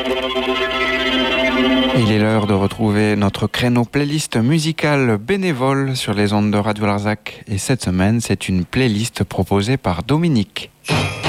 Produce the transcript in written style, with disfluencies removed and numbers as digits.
Il est l'heure de retrouver notre créneau playlist musicale bénévole sur les ondes de Radio Larzac. Et cette semaine, c'est une playlist proposée par Dominique.